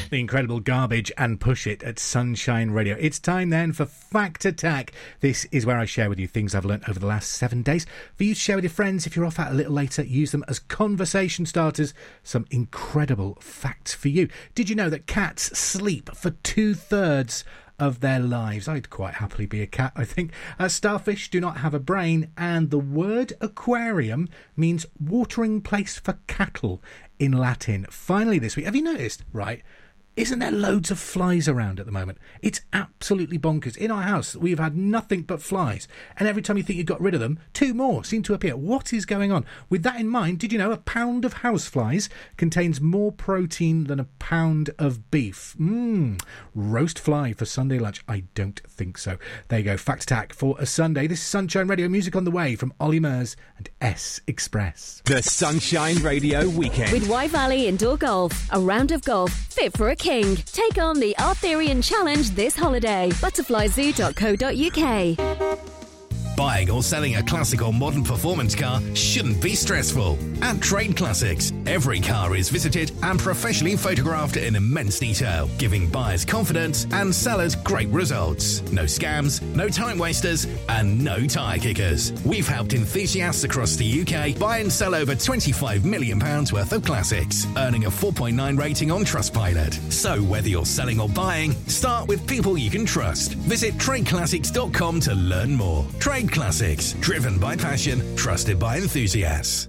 The incredible Garbage and Push It at Sunshine Radio. It's time then for Fact Attack. This is where I share with you things I've learnt over the last 7 days. For you to share with your friends. If you're off out a little later, use them as conversation starters. Some incredible facts for you. Did you know that cats sleep for 2/3 of their lives? I'd quite happily be a cat, I think. Starfish do not have a brain, and the word aquarium means watering place for cattle in Latin. Finally this week, have you noticed, right, isn't there loads of flies around at the moment? It's absolutely bonkers. In our house, we've had nothing but flies. And every time you think you've got rid of them, 2 more seem to appear. What is going on? With that in mind, did you know a pound of houseflies contains more protein than a pound of beef? Roast fly for Sunday lunch? I don't think so. There you go. Fact Attack for a Sunday. This is Sunshine Radio. Music on the way from Ollie Murs and S Express. The Sunshine Radio Weekend. With Y Valley Indoor Golf. A round of golf fit for a king. Take on the Arthurian Challenge this holiday. Butterflyzoo.co.uk. Buying or selling a classic or modern performance car shouldn't be stressful. At Trade Classics, every car is visited and professionally photographed in immense detail, giving buyers confidence and sellers great results. No scams, no time wasters, and no tyre kickers. We've helped enthusiasts across the UK buy and sell over £25 million worth of classics, earning a 4.9 rating on Trustpilot. So whether you're selling or buying, start with people you can trust. Visit tradeclassics.com to learn more. Trade Classics, driven by passion, trusted by enthusiasts.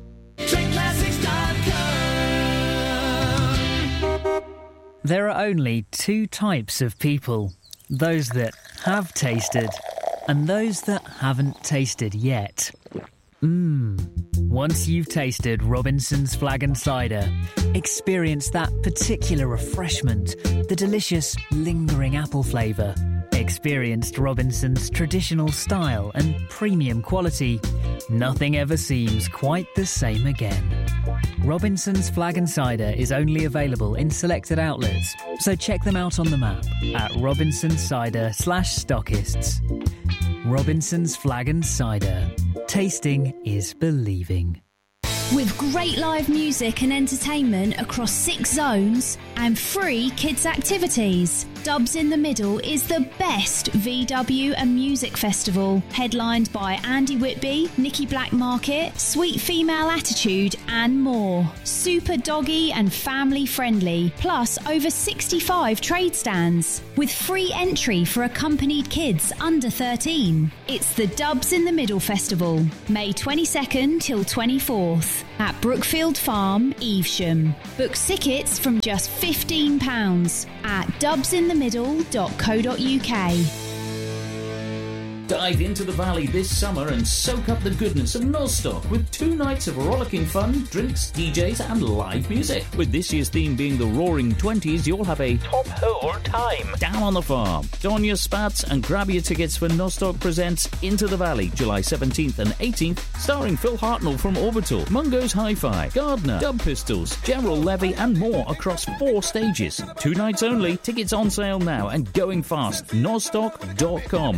TradeClassics.com. There are only 2 types of people. Those that have tasted and those that haven't tasted yet. Once you've tasted Robinson's Flag and Cider, experience that particular refreshment, the delicious, lingering apple flavour. Experienced Robinson's traditional style and premium quality, nothing ever seems quite the same again. Robinson's Flag and Cider is only available in selected outlets, so check them out on the map at robinsoncider/stockists. Robinson's Flag and Cider. Tasting is believing. With great live music and entertainment across 6 zones and free kids' activities, Dubs in the Middle is the best VW and music festival, headlined by Andy Whitby, Nicky Blackmarket, Sweet Female Attitude and more. Super doggy and family friendly, plus over 65 trade stands, with free entry for accompanied kids under 13. It's the Dubs in the Middle Festival, May 22nd till 24th. At Brookfield Farm, Evesham. Book tickets from just £15 at dubsinthemiddle.co.uk. Dive into the valley this summer and soak up the goodness of Nostock with 2 nights of rollicking fun, drinks, DJs and live music. With this year's theme being the Roaring Twenties, you'll have a top hole time down on the farm. Don your spats and grab your tickets for Nostock Presents Into the Valley, July 17th and 18th, starring Phil Hartnell from Orbital, Mungo's Hi-Fi, Gardner, Dub Pistols, General Levy and more across 4 stages. 2 nights only, tickets on sale now and going fast. Nostock.com.